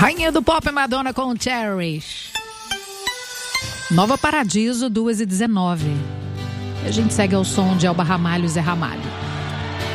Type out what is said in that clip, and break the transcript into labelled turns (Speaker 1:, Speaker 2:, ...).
Speaker 1: Rainha do Pop, Madonna com Cherish. Nova Paradiso, 2h19. E a gente segue ao som de Elba Ramalho e Zé Ramalho.